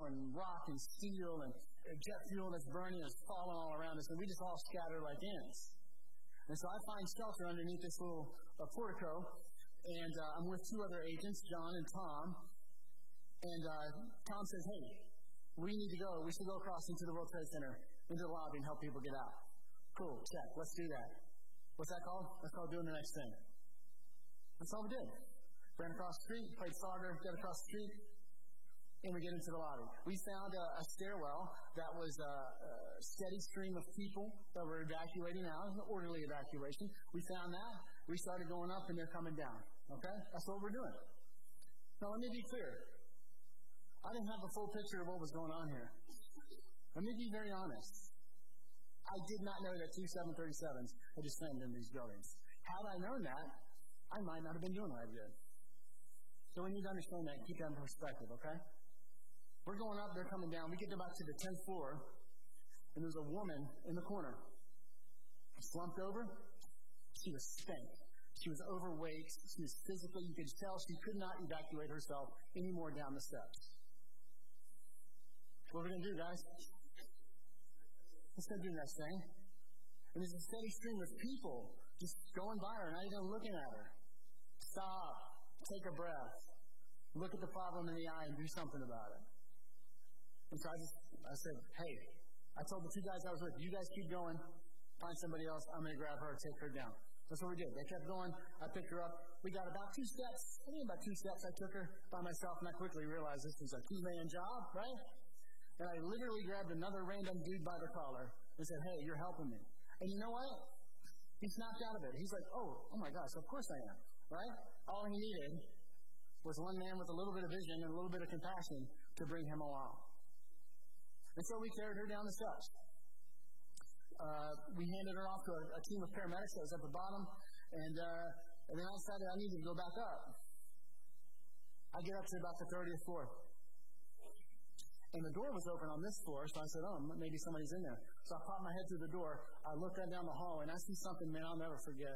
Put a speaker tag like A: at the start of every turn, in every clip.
A: and rock and steel and jet fuel that's burning is falling all around us, and we just all scatter like ants. And so I find shelter underneath this little portico, and I'm with two other agents, John and Tom. And Tom says, hey, we need to go. We should go across into the World Trade Center, into the lobby, and help people get out. Cool, check. Let's do that. What's that called? That's called doing the next thing. That's all we did. Ran across the street, played soccer, got across the street, and we get into the lobby. We found a stairwell that was a steady stream of people that were evacuating out, an orderly evacuation. We found that. We started going up, and they're coming down. Okay? That's what we're doing. Now, let me be clear. I didn't have the full picture of what was going on here. Let me be very honest. I did not know that two 737s had descended in these buildings. Had I known that, I might not have been doing what I did. So we need to understand that and keep that in perspective, okay? We're going up, they're coming down. We get about to the 10th floor, and there's a woman in the corner. Slumped over. She was spent. She was overweight. She was physically, you could tell she could not evacuate herself anymore down the steps. What are we going to do, guys? Let's go do the next thing. And there's a steady stream of people just going by her, not even looking at her. Stop. Take a breath. Look at the problem in the eye and do something about it. And so I said, hey, I told the two guys I was with, you guys keep going. Find somebody else. I'm going to grab her, take her down. That's what we did. They kept going. I picked her up. We got about 2 steps. I think about 2 steps. I took her by myself, and I quickly realized this was a 2-man job, right? And I literally grabbed another random dude by the collar and said, hey, you're helping me. And you know what? He snapped out of it. He's like, oh my gosh, of course I am, right? All he needed was one man with a little bit of vision and a little bit of compassion to bring him along. And so we carried her down the steps. We handed her off to a team of paramedics that was at the bottom, and then I decided I needed to go back up. I get up to about the 30th floor. And the door was open on this floor, so I said, oh, maybe somebody's in there. So I popped my head through the door. I looked down the hall, and I see something, man, I'll never forget.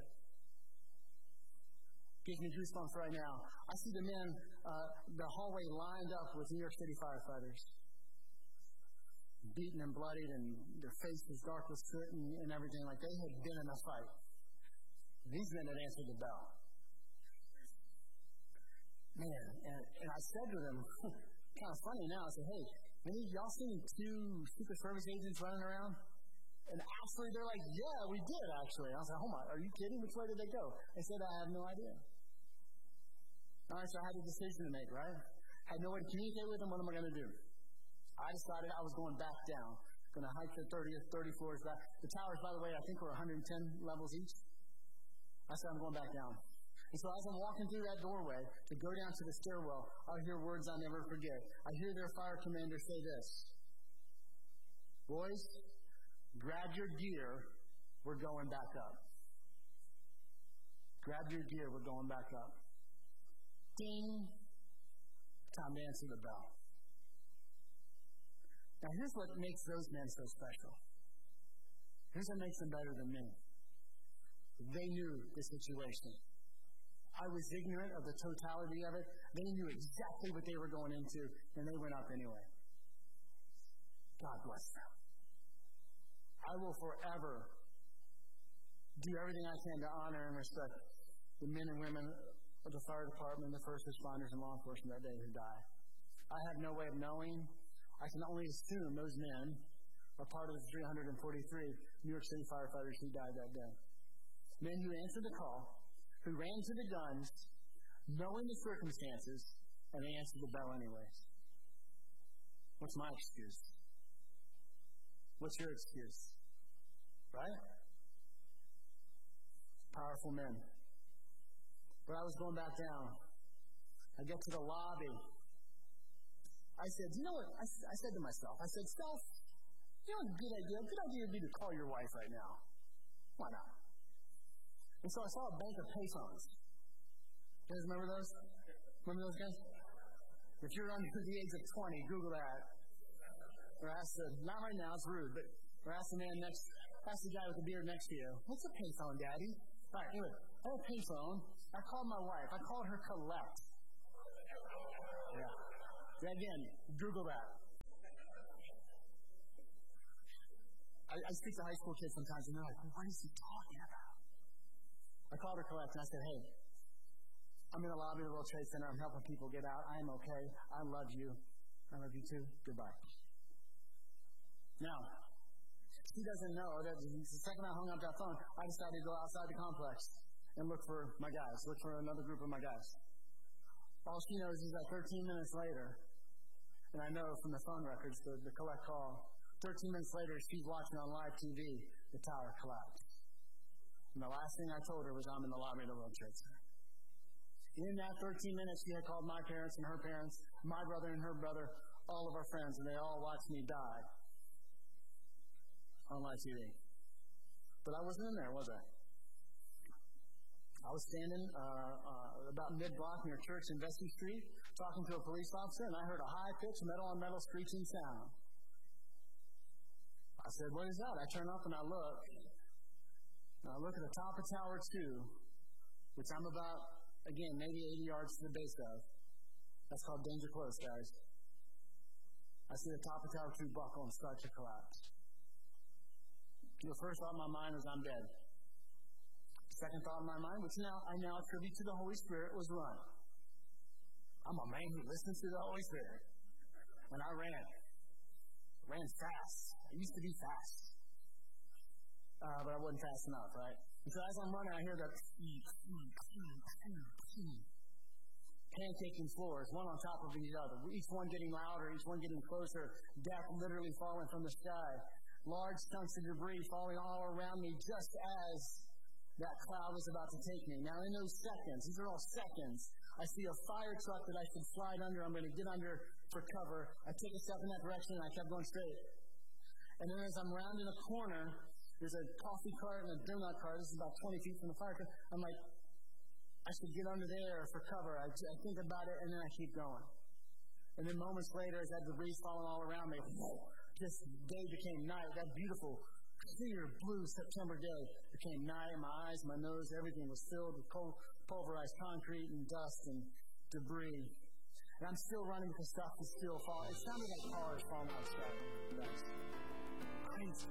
A: Gives me goosebumps right now. I see the men, the hallway lined up with New York City firefighters. Beaten and bloodied, and their faces dark with soot and everything, like they had been in a fight. These men had answered the bell. Man, and I said to them, kind of funny now, I said, hey, y'all seen 2 Secret Service agents running around? And actually, they're like, yeah, we did, actually. I was like, oh my, are you kidding? Which way did they go? They said, I have no idea. All right, so I had a decision to make, right? I had no way to communicate with them. What am I going to do? I decided I was going back down. Going to hike the 30 floors back. The towers, by the way, I think were 110 levels each. I said, I'm going back down. And so as I'm walking through that doorway to go down to the stairwell, I hear words I'll never forget. I hear their fire commander say this: boys, grab your gear, we're going back up. Grab your gear, we're going back up. Ding. Time to answer the bell. Now here's what makes those men so special. Here's what makes them better than me. They knew the situation. I was ignorant of the totality of it. They knew exactly what they were going into, and they went up anyway. God bless them. I will forever do everything I can to honor and respect the men and women of the fire department, the first responders, and law enforcement that day who died. I have no way of knowing. I can only assume those men are part of the 343 New York City firefighters who died that day. Men who answered the call, who ran to the guns, knowing the circumstances, and they answered the bell anyways. What's my excuse? What's your excuse? Right? Powerful men. But I was going back down. I get to the lobby. I said, you know what? I said to myself, Self, you know what a good idea? A good idea would be to call your wife right now. Why not? And so I saw a bank of payphones. You guys remember those? Remember those guys? If you're under the age of 20, Google that. Or not right now, it's rude, but ask the man ask the guy with the beard next to you, what's a payphone, Daddy? All right, anyway, I had a payphone. I called my wife. I called her Colette. Yeah. Again, Google that. I speak to high school kids sometimes, and they're like, what is he talking about? I called her collect, and I said, hey, I'm in the lobby of the World Trade Center. I'm helping people get out. I am okay. I love you. I love you too. Goodbye. Now, she doesn't know that the second I hung up that phone, I decided to go outside the complex and look for my guys, look for another group of my guys. All she knows is that 13 minutes later, and I know from the phone records, the collect call, 13 minutes later, she's watching on live TV, the tower collapse. And the last thing I told her was I'm in the lobby of the World Trade Center. In that 13 minutes, she had called my parents and her parents, my brother and her brother, all of our friends, and they all watched me die on live TV. But I wasn't in there, was I? I was standing about mid-block near Church and Vesey Street, talking to a police officer, and I heard a high-pitched metal-on-metal screeching sound. I said, what is that? I turn up and I look. And I look at the top of Tower 2, which I'm about, again, maybe 80 yards to the base of. That's called danger close, guys. I see the top of Tower 2 buckle and start to collapse. The first thought in my mind was, I'm dead. Second thought in my mind, which I now attribute to the Holy Spirit, was run. I'm a man who listens to the Holy Spirit. And I ran. Ran fast. I used to be fast. But I wasn't fast enough, right? And so as I'm running, I hear that pancaking floors, one on top of each other, each one getting louder, each one getting closer, death literally falling from the sky, large chunks of debris falling all around me just as that cloud was about to take me. Now, in those seconds, these are all seconds, I see a fire truck that I should slide under. I'm going to get under for cover. I take a step in that direction, and I kept going straight. And then as I'm rounding a corner, there's a coffee cart and a donut cart. This is about 20 feet from the fire truck. I'm like, I should get under there for cover. I think about it, and then I keep going. And then moments later, as that debris falling all around me, this day became night. That beautiful, clear, blue September day became night. My eyes, my nose, everything was filled with pulverized concrete and dust and debris. And I'm still running because stuff is still falling. It sounded like cars falling out of the sky. That's crazy.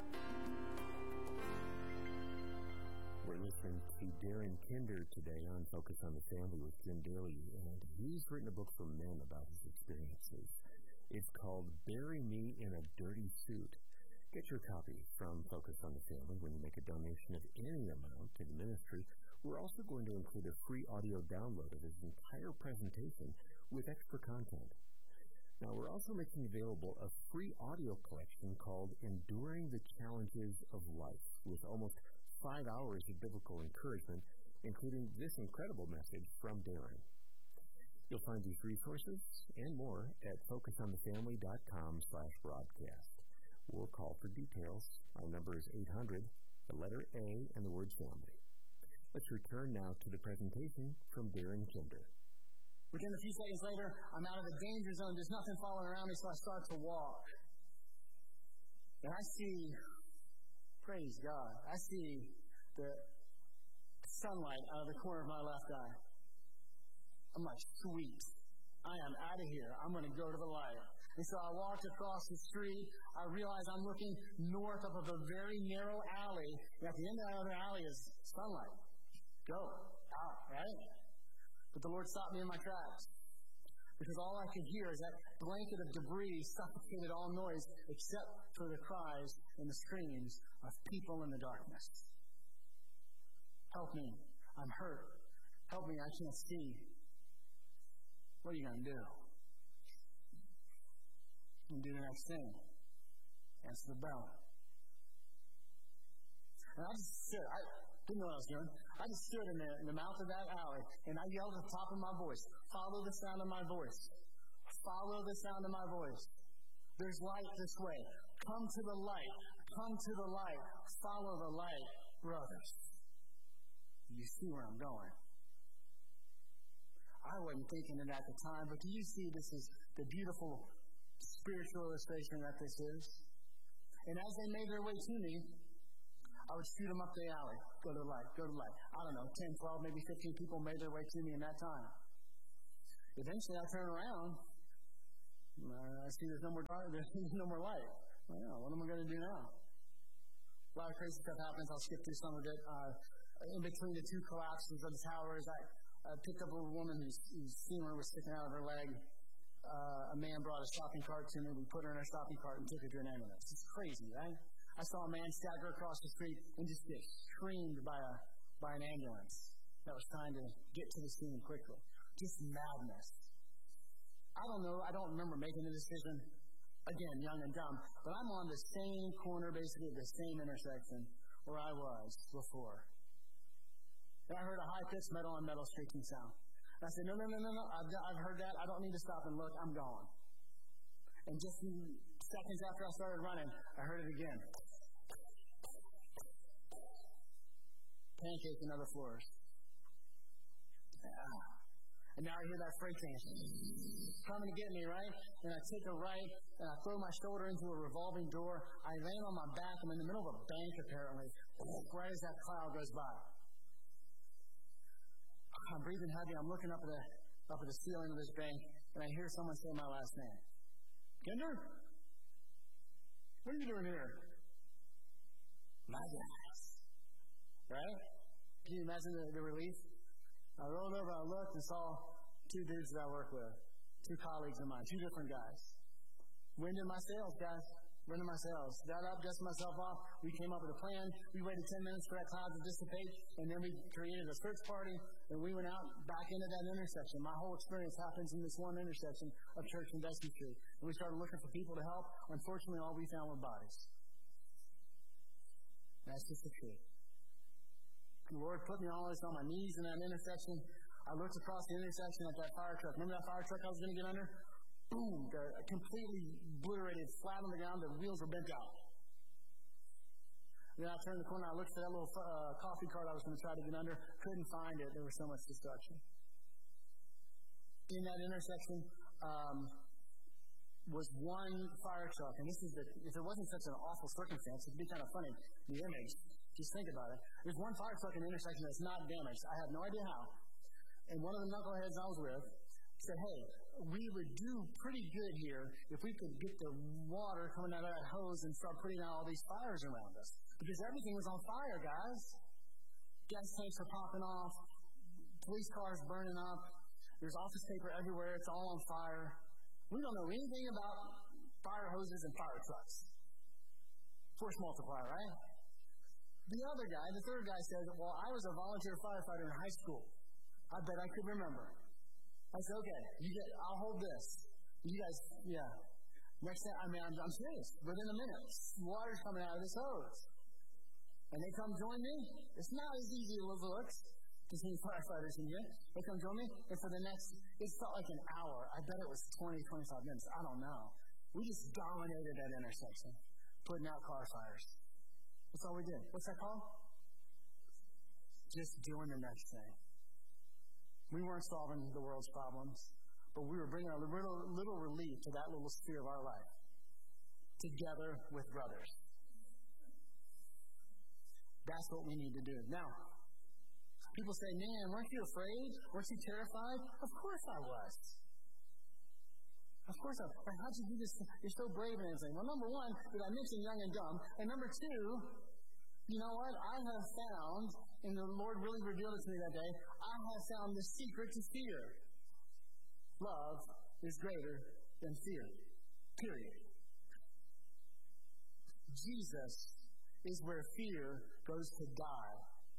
B: We're listening to Darren Kinder today on Focus on the Family with Jim Daly, and he's written a book for men about his experiences. It's called Bury Me in a Dirty Suit. Get your copy from Focus on the Family when you make a donation of any amount to the ministry. We're also going to include a free audio download of his entire presentation with extra content. Now, we're also making available a free audio collection called Enduring the Challenges of Life, with almost 5 hours of biblical encouragement, including this incredible message from Darren. You'll find these resources and more at focusonthefamily.com/broadcast. Or call for details. Our number is 800, the letter A, and the word family. Let's return now to the presentation from Darren Kinder.
A: Within a few seconds later, I'm out of the danger zone. There's nothing falling around me, so I start to walk. And I see, praise God, I see the sunlight out of the corner of my left eye. I'm like, sweet. I am out of here. I'm going to go to the light. And so I walked across the street. I realized I'm looking north of a very narrow alley. And at the end of that other alley is sunlight. Go out, right? But the Lord stopped me in my tracks. Because all I could hear is that blanket of debris suffocated all noise except for the cries and the screams of people in the darkness. Help me. I'm hurt. Help me. I can't see. What are you going to do? And do the next thing. Answer the bell. And I just stood. I didn't know what I was doing. I just stood in the mouth of that alley, and I yelled at the top of my voice, follow the sound of my voice. Follow the sound of my voice. There's light this way. Come to the light. Come to the light. Follow the light, brothers. You see where I'm going. I wasn't thinking of that at the time, but do you see this is the beautiful spiritual illustration that this is? And as they made their way to me, I would shoot them up the alley. Go to the light, go to the light. I don't know, 10, 12, maybe 15 people made their way to me in that time. Eventually, I turn around. I see there's no more light. Well, what am I going to do now? A lot of crazy stuff happens. I'll skip through some of it. In between the two collapses of the towers, I picked up a woman whose femur was sticking out of her leg. A man brought a shopping cart to me. We put her in our shopping cart and took her to an ambulance. It's crazy, right? I saw a man stagger across the street and just get screamed by an ambulance that was trying to get to the scene quickly. Just madness. I don't know. I don't remember making the decision. Again, young and dumb. But I'm on the same corner, basically, at the same intersection where I was before. And I heard a high-pitched metal-on-metal streaking sound. And I said, no. I've heard that. I don't need to stop and look. I'm gone. And just seconds after I started running, I heard it again. Pancaking other floors. And now I hear that freight train coming to get me, right? And I take a right, and I throw my shoulder into a revolving door. I land on my back. I'm in the middle of a bank, apparently, right as that cloud goes by. I'm breathing heavy. I'm looking up at the ceiling of this bank, and I hear someone say my last name. Kinder? What are you doing here? My guys. Right? Can you imagine the relief? I rolled over, I looked, and saw two dudes that I work with. Two colleagues of mine, two different guys. Wind in my sails, guys. Wind in my sails. Got up, dusted myself off. We came up with a plan. We waited 10 minutes for that cloud to dissipate, and then we created a search party, and we went out back into that intersection. My whole experience happens in this one intersection of Church and Dusty Street. And we started looking for people to help. Unfortunately, all we found were bodies. That's just the truth. The Lord put me almost on my knees in that intersection. I looked across the intersection at that fire truck. Remember that fire truck I was going to get under? Boom! Completely obliterated, flat on the ground. The wheels were bent out. Then I turned the corner. I looked for that little coffee cart I was going to try to get under. Couldn't find it. There was so much destruction. In that intersection was one fire truck. And this is if it wasn't such an awful circumstance, it'd be kind of funny, the image. Just think about it. There's one fire truck in the intersection that's not damaged. I have no idea how. And one of the knuckleheads I was with said, hey, we would do pretty good here if we could get the water coming out of that hose and start putting out all these fires around us. Because everything was on fire, guys. Gas tanks are popping off. Police cars burning up. There's office paper everywhere. It's all on fire. We don't know anything about fire hoses and fire trucks. Force multiplier, right? The other guy, the third guy, says, well, I was a volunteer firefighter in high school. I bet I could remember. I said, okay, I'll hold this. You guys, yeah. Next thing, I'm serious. Within a minute, water's coming out of this hose. And they come join me. It's not as easy as it looks to see firefighters in here. They come join me. And for the next, it felt like an hour. I bet it was 20, 25 minutes. I don't know. We just dominated that intersection, putting out car fires. That's all we did. What's that called? Just doing the next thing. We weren't solving the world's problems, but we were bringing a little relief to that little sphere of our life, together with brothers. That's what we need to do. Now, people say, man, weren't you afraid? Weren't you terrified? Of course I was. Of course I was. How'd you do this? You're so brave and everything. Well, number one, did I mention young and dumb? And number two, you know what? I have found, and the Lord really revealed it to me that day, I have found the secret to fear. Love is greater than fear. Period. Jesus is where fear goes to die.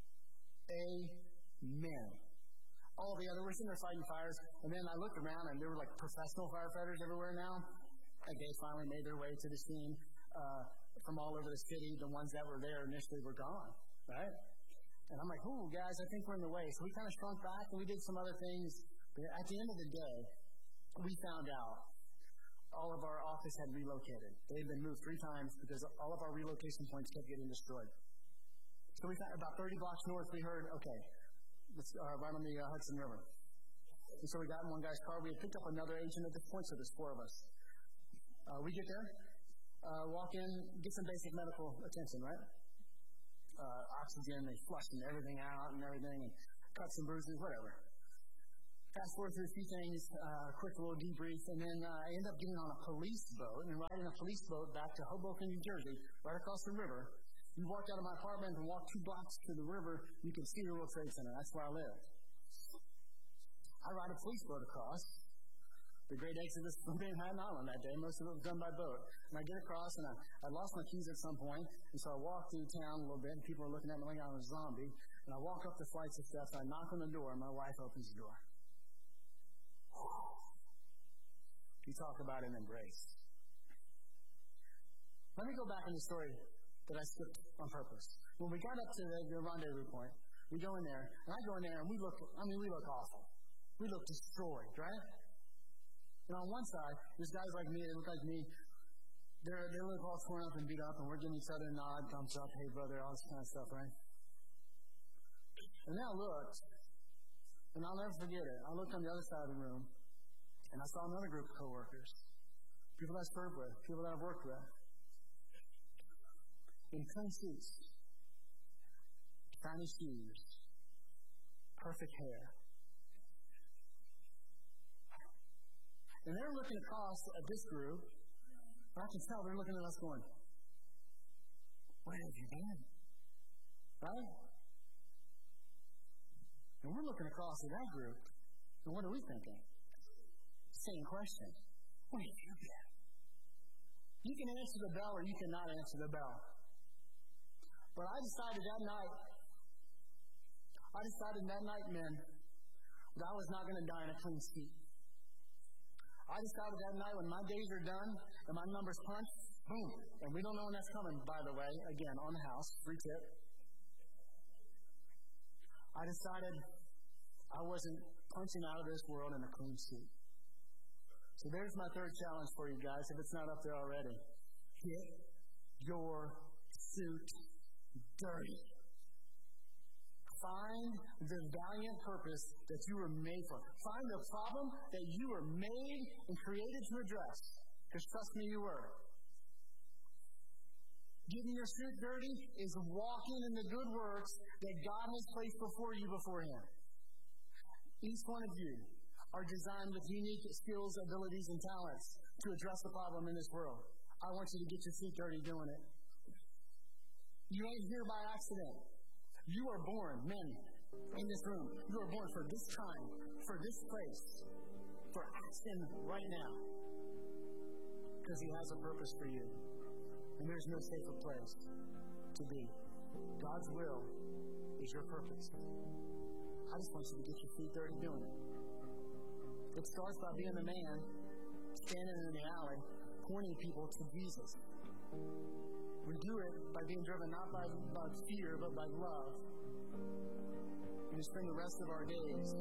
A: Amen. All the other, we're sitting there fighting fires, and then I looked around, and there were like professional firefighters everywhere now. And they finally made their way to the scene from all over the city. The ones that were there initially were gone, right? And I'm like, ooh, guys, I think we're in the way. So we kind of shrunk back, and we did some other things. But at the end of the day, we found out all of our office had relocated. They had been moved 3 times because all of our relocation points kept getting destroyed. So we found about 30 blocks north, we heard, okay, it's right on the Hudson River. And so we got in one guy's car. We had picked up another agent at this point, so there's 4 of us. We get there, walk in, get some basic medical attention, right? Oxygen, they flushing everything out and everything, and cuts and bruises, whatever. Fast forward through a few things, quick little debrief, and then I end up getting on a police boat and riding a police boat back to Hoboken, New Jersey, right across the river. You walk out of my apartment and walk 2 blocks to the river, you can see the World Trade Center. That's where I live. I ride a police boat across the great exodus from Manhattan Island that day. Most of it was done by boat. And I get across, and I lost my keys at some point, and so I walk through town a little bit, and people are looking at me like I was a zombie. And I walk up the flights of steps, I knock on the door, and my wife opens the door. You talk about an embrace. Let me go back in the story that I skipped on purpose. When we got up to the rendezvous point, we go in there, and I go in there, and we look awful. We look destroyed, right? And on one side, there's guys like me, they look like me. They look all torn up and beat up, and we're giving each other a nod, thumbs up, hey brother, all this kind of stuff, right? And then I looked, and I'll never forget it. I looked on the other side of the room, and I saw another group of coworkers, people that I served with, people that I've worked with, in clean suits, shiny shoes, perfect hair. And they're looking across at this group, and I can tell they're looking at us going, where have you been? Right? And we're looking across at that group, and what are we thinking? Same question. Where have you been? You can answer the bell or you cannot answer the bell. But I decided that night, men, that I was not going to die in a clean seat. I decided that night when my days are done and my numbers punch, boom. And we don't know when that's coming, by the way. Again, on the house, free tip. I decided I wasn't punching out of this world in a clean suit. So there's my third challenge for you guys, if it's not up there already. Get your suit dirty. Find the valiant purpose that you were made for. Find the problem that you were made and created to address. Because trust me, you were. Getting your suit dirty is walking in the good works that God has placed before you beforehand. Each one of you are designed with unique skills, abilities, and talents to address the problem in this world. I want you to get your feet dirty doing it. You ain't here by accident. You are born, men, in this room. You are born for this time, for this place, for action right now. Because He has a purpose for you. And there's no safer place to be. God's will is your purpose. I just want you to get your feet dirty doing it. It starts by being the man standing in the alley, pointing people to Jesus. We do it by being driven not by fear, but by love. And we spend the rest of our days